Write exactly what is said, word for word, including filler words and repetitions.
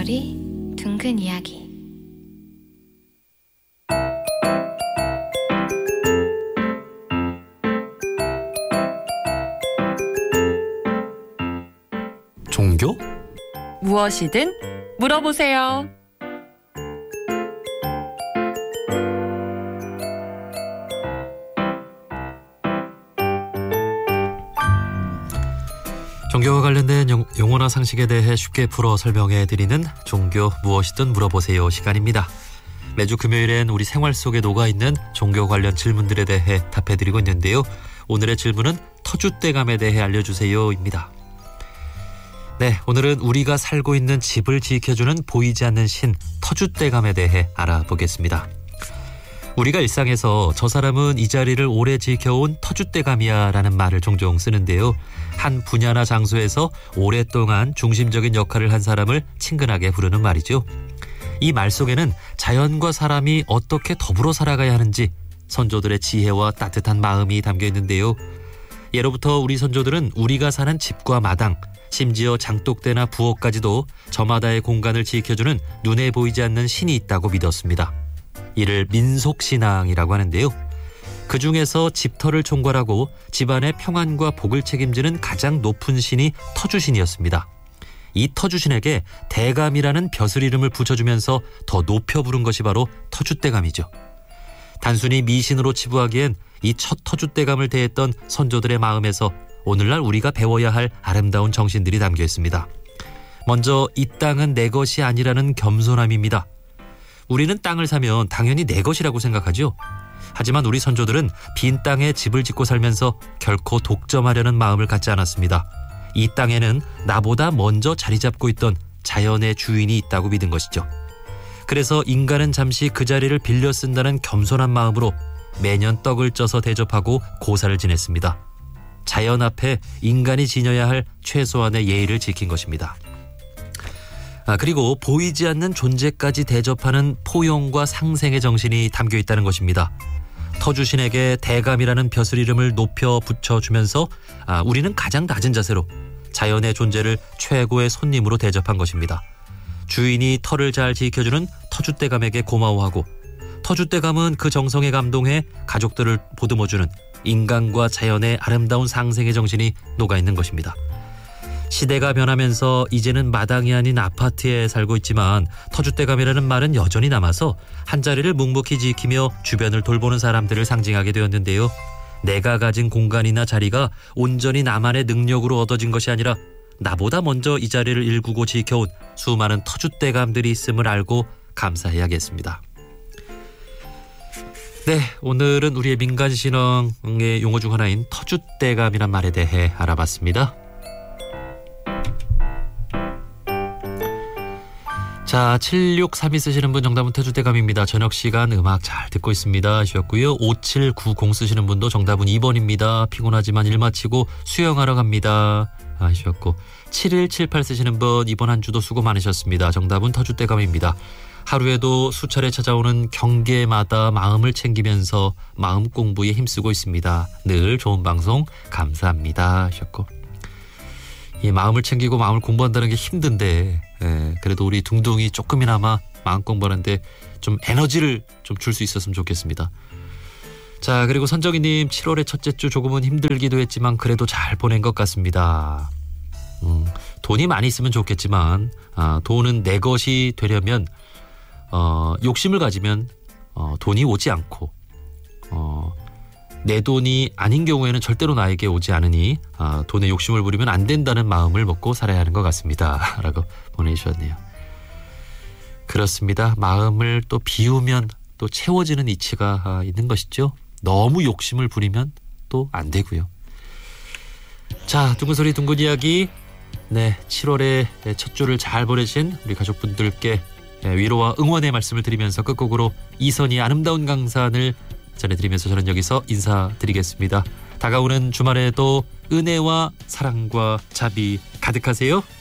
소리 둥근 이야기. 종교? 무엇이든 물어보세요. 종교와 관련된 용, 용어나 상식에 대해 쉽게 풀어 설명해드리는 종교 무엇이든 물어보세요 시간입니다. 매주 금요일엔 우리 생활 속에 녹아있는 종교 관련 질문들에 대해 답해드리고 있는데요. 오늘의 질문은 터줏대감에 대해 알려주세요입니다. 네, 오늘은 우리가 살고 있는 집을 지켜주는 보이지 않는 신 터줏대감에 대해 알아보겠습니다. 우리가 일상에서 저 사람은 이 자리를 오래 지켜온 터줏대감이야 라는 말을 종종 쓰는데요. 한 분야나 장소에서 오랫동안 중심적인 역할을 한 사람을 친근하게 부르는 말이죠. 이 말 속에는 자연과 사람이 어떻게 더불어 살아가야 하는지 선조들의 지혜와 따뜻한 마음이 담겨 있는데요. 예로부터 우리 선조들은 우리가 사는 집과 마당, 심지어 장독대나 부엌까지도 저마다의 공간을 지켜주는 눈에 보이지 않는 신이 있다고 믿었습니다. 이를 민속신앙이라고 하는데요. 그 중에서 집터를 총괄하고 집안의 평안과 복을 책임지는 가장 높은 신이 터주신이었습니다. 이 터주신에게 대감이라는 벼슬 이름을 붙여주면서 더 높여 부른 것이 바로 터줏대감이죠. 단순히 미신으로 치부하기엔 이 첫 터줏대감을 대했던 선조들의 마음에서 오늘날 우리가 배워야 할 아름다운 정신들이 담겨 있습니다. 먼저 이 땅은 내 것이 아니라는 겸손함입니다. 우리는 땅을 사면 당연히 내 것이라고 생각하죠. 하지만 우리 선조들은 빈 땅에 집을 짓고 살면서 결코 독점하려는 마음을 갖지 않았습니다. 이 땅에는 나보다 먼저 자리 잡고 있던 자연의 주인이 있다고 믿은 것이죠. 그래서 인간은 잠시 그 자리를 빌려 쓴다는 겸손한 마음으로 매년 떡을 쪄서 대접하고 고사를 지냈습니다. 자연 앞에 인간이 지녀야 할 최소한의 예의를 지킨 것입니다. 아, 그리고 보이지 않는 존재까지 대접하는 포용과 상생의 정신이 담겨 있다는 것입니다. 터주신에게 대감이라는 벼슬 이름을 높여 붙여주면서 아, 우리는 가장 낮은 자세로 자연의 존재를 최고의 손님으로 대접한 것입니다. 주인이 터를 잘 지켜주는 터줏대감에게 고마워하고 터줏대감은 그 정성에 감동해 가족들을 보듬어주는 인간과 자연의 아름다운 상생의 정신이 녹아있는 것입니다. 시대가 변하면서 이제는 마당이 아닌 아파트에 살고 있지만 터줏대감이라는 말은 여전히 남아서 한자리를 묵묵히 지키며 주변을 돌보는 사람들을 상징하게 되었는데요. 내가 가진 공간이나 자리가 온전히 나만의 능력으로 얻어진 것이 아니라 나보다 먼저 이 자리를 일구고 지켜온 수많은 터줏대감들이 있음을 알고 감사해야겠습니다. 네, 오늘은 우리의 민간신앙의 용어 중 하나인 터줏대감이란 말에 대해 알아봤습니다. 자, 칠육삼이 쓰시는 분 정답은 터줏대감입니다. 저녁 시간 음악 잘 듣고 있습니다 하셨고요. 오칠구공 쓰시는 분도 정답은 이 번입니다. 피곤하지만 일 마치고 수영하러 갑니다 하셨고, 칠일칠팔 쓰시는 분 이번 한 주도 수고 많으셨습니다. 정답은 터줏대감입니다. 하루에도 수차례 찾아오는 경계마다 마음을 챙기면서 마음 공부에 힘쓰고 있습니다. 늘 좋은 방송 감사합니다 하셨고, 이 마음을 챙기고 마음을 공부한다는 게 힘든데 예, 그래도 우리 둥둥이 조금이나마 마음 공부하는데 좀 에너지를 좀 줄 수 있었으면 좋겠습니다. 자, 그리고 선정이님 칠월의 첫째 주 조금은 힘들기도 했지만 그래도 잘 보낸 것 같습니다. 음, 돈이 많이 있으면 좋겠지만 아, 돈은 내 것이 되려면 어, 욕심을 가지면 어, 돈이 오지 않고 어, 내 돈이 아닌 경우에는 절대로 나에게 오지 않으니 아, 돈에 욕심을 부리면 안 된다는 마음을 먹고 살아야 하는 것 같습니다 라고 보내주셨네요. 그렇습니다. 마음을 또 비우면 또 채워지는 이치가 아, 있는 것이죠. 너무 욕심을 부리면 또 안 되고요. 자, 둥근소리 둥근 이야기, 네, 칠월의 첫 주를 잘 보내신 우리 가족분들께 위로와 응원의 말씀을 드리면서 끝곡으로 이선희의 아름다운 강산을 전해드리면서 저는 여기서 인사드리겠습니다. 다가오는 주말에도 은혜와 사랑과 자비 가득하세요.